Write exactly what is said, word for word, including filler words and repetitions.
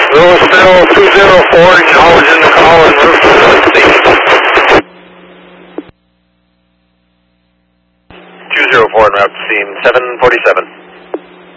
Louisville two zero four, acknowledging the call and route to the station. two zero four en route to scene, seven forty-seven.